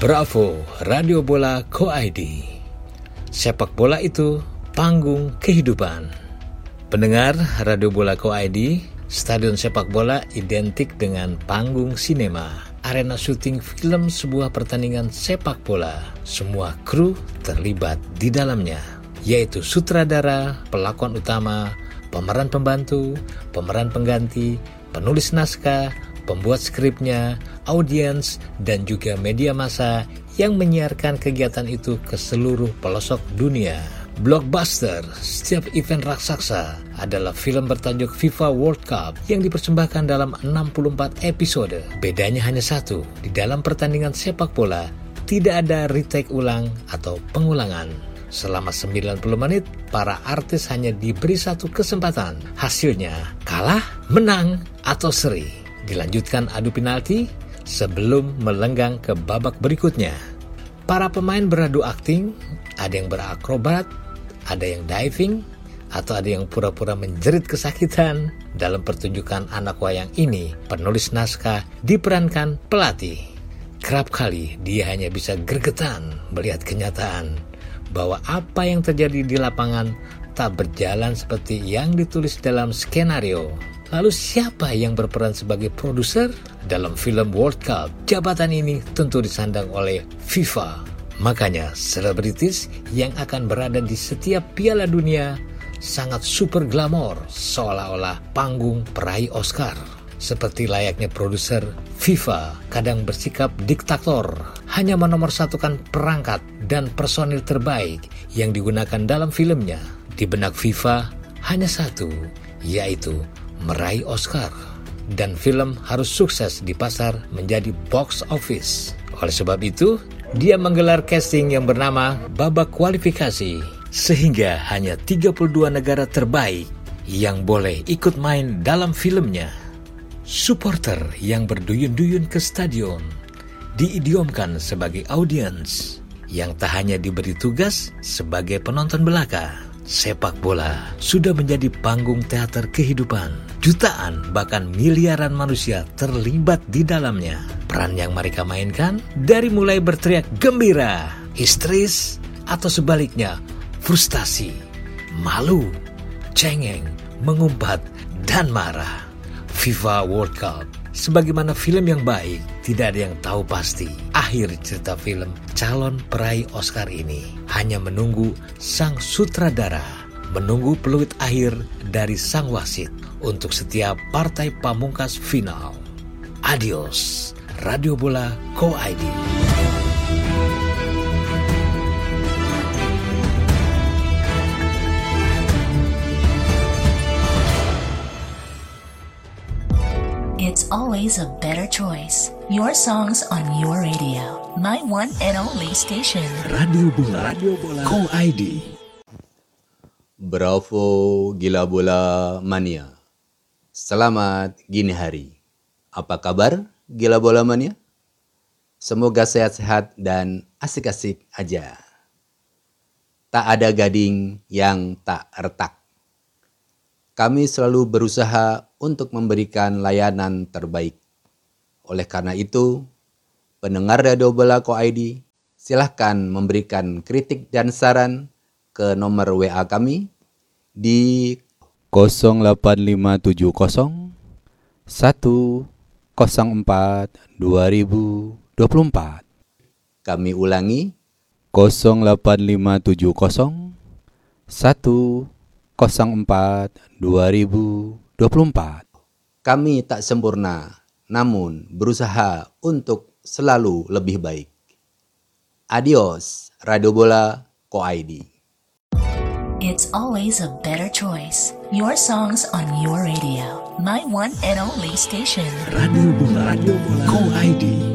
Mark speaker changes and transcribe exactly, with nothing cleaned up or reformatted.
Speaker 1: Bravo, Radio Bola Co I D. Sepak bola itu panggung kehidupan. Pendengar Radio Bola Co I D, stadion sepak bola identik dengan panggung sinema, arena syuting film sebuah pertandingan sepak bola. Semua kru terlibat di dalamnya, yaitu sutradara, pelakon utama, pemeran pembantu, pemeran pengganti, penulis naskah, pembuat skripnya, audiens, dan juga media massa yang menyiarkan kegiatan itu ke seluruh pelosok dunia. Blockbuster, setiap event raksasa, adalah film bertajuk FIFA World Cup yang dipersembahkan dalam enam puluh empat episode. Bedanya hanya satu, di dalam pertandingan sepak bola tidak ada retake ulang atau pengulangan. Selama sembilan puluh menit, para artis hanya diberi satu kesempatan. Hasilnya, kalah, menang, atau seri. Dilanjutkan adu penalti sebelum melenggang ke babak berikutnya. Para pemain beradu akting, ada yang berakrobat, ada yang diving, atau ada yang pura-pura menjerit kesakitan. Dalam pertunjukan anak wayang ini, penulis naskah diperankan pelatih. Kerap kali dia hanya bisa gregetan melihat kenyataan bahwa apa yang terjadi di lapangan tak berjalan seperti yang ditulis dalam skenario. Lalu siapa yang berperan sebagai produser dalam film World Cup? Jabatan ini tentu disandang oleh FIFA. Makanya selebritis yang akan berada di setiap Piala Dunia sangat super glamor, seolah-olah panggung peraih Oscar. Seperti layaknya produser, FIFA kadang bersikap diktator, hanya menomorsatukan perangkat dan personil terbaik yang digunakan dalam filmnya. Di benak FIFA hanya satu, yaitu meraih Oscar, dan film harus sukses di pasar menjadi box office. Oleh sebab itu, dia menggelar casting yang bernama babak kualifikasi, sehingga hanya tiga puluh dua negara terbaik yang boleh ikut main dalam filmnya. Supporter yang berduyun-duyun ke stadion diidiomkan sebagai audiens yang tak hanya diberi tugas sebagai penonton belaka. Sepak bola sudah menjadi panggung teater kehidupan. Jutaan bahkan miliaran manusia terlibat di dalamnya. Peran yang mereka mainkan dari mulai berteriak gembira, histeris, atau sebaliknya frustasi, malu, cengeng, mengumpat, dan marah. FIFA World Cup, sebagaimana film yang baik, tidak ada yang tahu pasti akhir cerita film calon peraih Oscar ini. Hanya menunggu sang sutradara, menunggu peluit akhir dari sang wasit untuk setiap partai pamungkas final. Adios, Radio Bola Co I D.
Speaker 2: It's always a better choice. Your songs on your radio. My one and only station.
Speaker 1: Radio Bola, Radio Bola Co I D.
Speaker 3: Bravo Gila Bola Mania. Selamat gini hari. Apa kabar Gila Bola Mania? Semoga sehat-sehat dan asik-asik aja. Tak ada gading yang tak retak. Kami selalu berusaha untuk memberikan layanan terbaik. Oleh karena itu, pendengar Radio Bola Co I D, silahkan memberikan kritik dan saran ke nomor W A kami di nol delapan lima tujuh nol satu nol empat dua ribu dua puluh empat. Kami ulangi nol delapan lima tujuh nol satu nol empat dua ribu dua puluh empat. Kami tak sempurna, namun berusaha untuk selalu lebih baik. Adios, Radio Bola Co I D.
Speaker 2: It's always a better choice. Your songs on your radio. My one and only station.
Speaker 1: Radio Bola, Radio Bola Co I D.